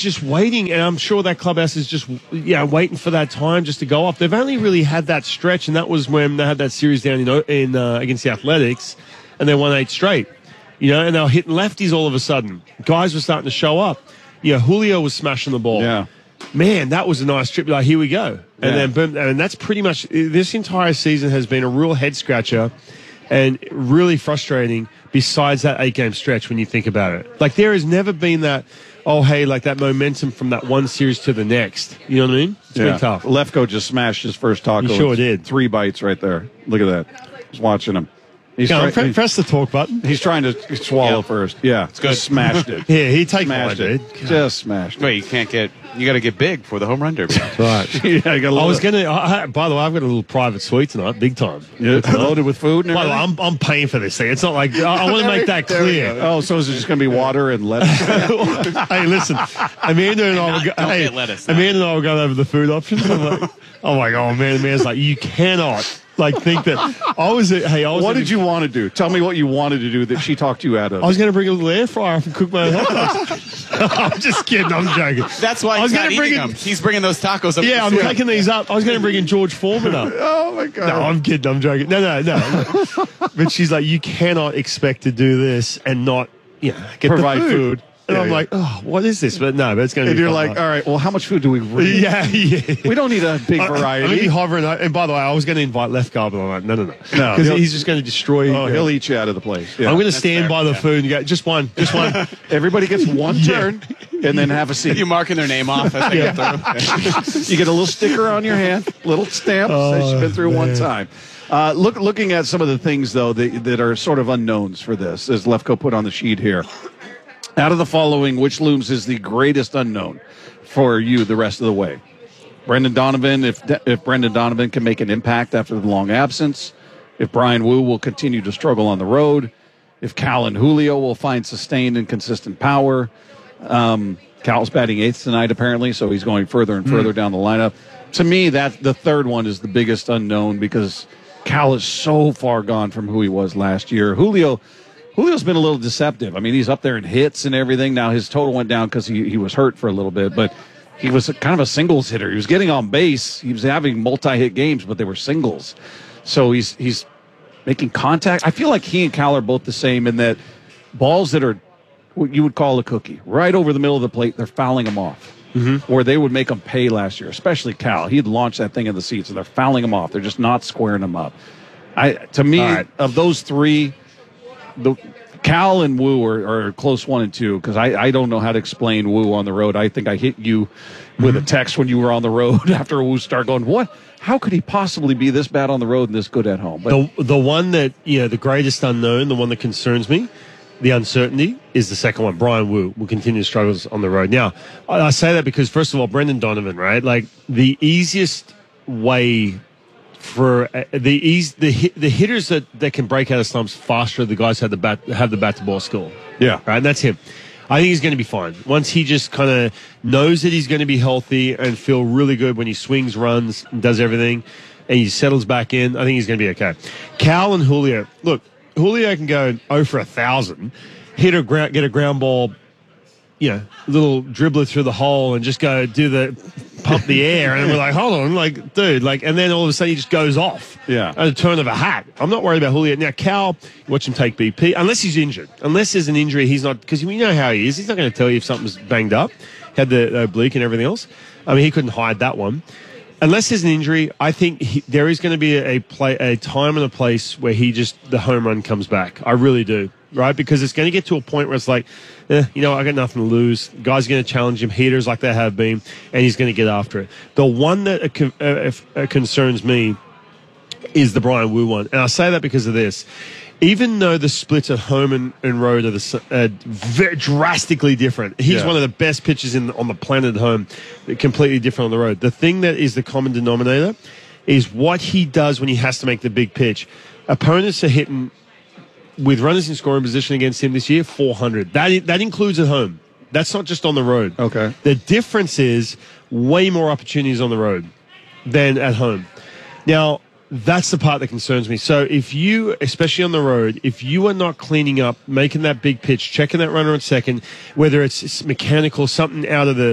just waiting, and I'm sure that clubhouse is just waiting for that time just to go off. They've only really had that stretch, and that was when they had that series down in against the Athletics, and they won 8 straight. And they were hitting lefties all of a sudden. Guys were starting to show up. Julio was smashing the ball. Yeah. Man, that was a nice trip. Like, here we go. And then boom, and that's pretty much this entire season has been a real head scratcher and really frustrating besides that 8-game stretch when you think about it. Like, there has never been that, like that momentum from that one series to the next. You know what I mean? It's been tough. Lefko just smashed his first taco. He sure did. 3 bites right there. Look at that. Just watching him. Press the talk button. He's trying to swallow first. Yeah, it's good. Just smashed it. Yeah, he take smashed one, it. dude. Just smashed it. Wait, you got to get big for the home run derby. Right. Yeah, by the way, I've got a little private suite tonight, big time. Yeah, it's loaded with food and everything. By the way, I'm paying for this thing. It's not like I want to make that clear. Oh, so is it just going to be water and lettuce? Hey, listen, Amanda and I were going over the food options. I'm like, oh my god, man, the man's like, you cannot. Think that What did you want to do? Tell me what you wanted to do that she talked you out of. I was going to bring a little air fryer and cook my own hot dogs. I'm just kidding. I'm joking. That's why he's not eating them. He's bringing those tacos up. Yeah, I'm taking these up. I was going to bring in George Foreman up. Oh, my God. No, I'm kidding. I'm joking. No. But she's like, you cannot expect to do this and not provide the food. And I'm like, what is this? But it's going to be. And you're like, all right, well, how much food do we really? Yeah. We don't need a big variety. I'm going to be hovering. And by the way, I was going to invite Lefko, but I'm like, no. Because he's just going to destroy. Oh, he'll eat you out of the place. Yeah. I'm going to stand by the food and go, just one. Everybody gets one turn and then have a seat. You marking their name off as they go through. You get a little sticker on your hand, little stamp, says you've been through one time. Looking at some of the things, though, that are sort of unknowns for this, as Lefko put on the sheet here. Out of the following, which looms is the greatest unknown for you the rest of the way? Brendan Donovan, if Brendan Donovan can make an impact after the long absence, if Brian Wu will continue to struggle on the road, if Cal and Julio will find sustained and consistent power. Cal's batting 8th tonight, apparently, so he's going further and further down the lineup. To me, that the third one is the biggest unknown because Cal is so far gone from who he was last year. Julio's been a little deceptive. I mean, he's up there in hits and everything. Now, his total went down because he was hurt for a little bit, but he was kind of a singles hitter. He was getting on base. He was having multi-hit games, but they were singles. So he's making contact. I feel like he and Cal are both the same in that balls that are what you would call a cookie, right over the middle of the plate, they're fouling them off. Mm-hmm. Or they would make them pay last year, especially Cal. He'd launched that thing in the seats, and they're fouling them off. They're just not squaring them up. Of those three, the Cal and Wu are close 1 and 2 because I don't know how to explain Wu on the road. I think I hit you with a text when you were on the road after Wu started going, what? How could he possibly be this bad on the road and this good at home? But the one that, the greatest unknown, the one that concerns me, the uncertainty, is the second one. Brian Wu will continue to struggle on the road. Now, I say that because, first of all, Brendan Donovan, right? Like, the easiest way for the hitters that can break out of slumps faster, the guys have the bat to ball skill. Yeah. Right, and that's him. I think he's going to be fine. Once he just kind of knows that he's going to be healthy and feel really good when he swings, runs, and does everything, and he settles back in, I think he's going to be okay. Cal and Julio. Look, Julio can go 0 for 1,000, get a ground ball, little dribbler through the hole and just go pump the air. And we're like, hold on, dude. And then all of a sudden he just goes off. Yeah. At a turn of a hat. I'm not worried about Julio. Now, Cal, watch him take BP, unless he's injured. Unless there's an injury, he's not, because we know how he is. He's not going to tell you if something's banged up, had the oblique and everything else. I mean, he couldn't hide that one. Unless there's an injury, I think there is going to be a time and a place where the home run comes back. I really do. Right? Because it's going to get to a point where it's like, I got nothing to lose. Guys are going to challenge him, heaters like they have been, and he's going to get after it. The one that concerns me is the Brian Wu one. And I say that because of this. Even though the splits at home and road are very drastically different, he's one of the best pitchers on the planet at home, completely different on the road. The thing that is the common denominator is what he does when he has to make the big pitch. Opponents are hitting, with runners in scoring position against him this year, 400. That includes at home. That's not just on the road. Okay. The difference is way more opportunities on the road than at home. Now, that's the part that concerns me. So if you, especially on the road, if you are not cleaning up, making that big pitch, checking that runner at second, whether it's mechanical, something out of the